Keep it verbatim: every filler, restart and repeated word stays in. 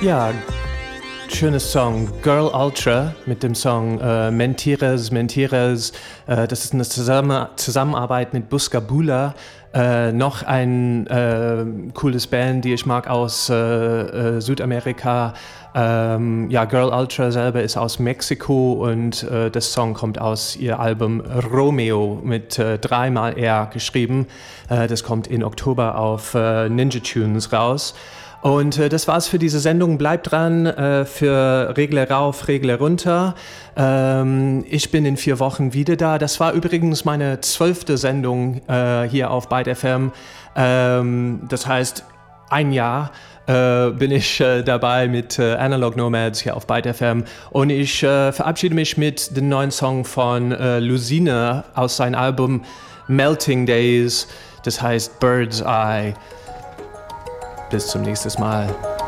Ja, schönes Song. Girl Ultra mit dem Song äh, Mentiras, Mentiras. Äh, das ist eine Zusammen- Zusammenarbeit mit Buscabula. Äh, noch ein äh, cooles Band, die ich mag aus äh, äh, Südamerika. Ähm, ja, Girl Ultra selber ist aus Mexiko und äh, das Song kommt aus ihr Album Romeo mit äh, dreimal R geschrieben. Äh, das kommt in Oktober auf äh, Ninja Tunes raus. Und äh, das war's für diese Sendung. Bleibt dran äh, für Regler rauf, Regler runter. Ähm, ich bin in vier Wochen wieder da. Das war übrigens meine zwölfte Sendung äh, hier auf Byte F M. Ähm, das heißt, ein Jahr äh, bin ich äh, dabei mit äh, Analog Nomads hier auf Byte F M. Und ich äh, verabschiede mich mit dem neuen Song von äh, Lusine aus seinem Album Melting Days. Das heißt Bird's Eye. Bis zum nächsten Mal.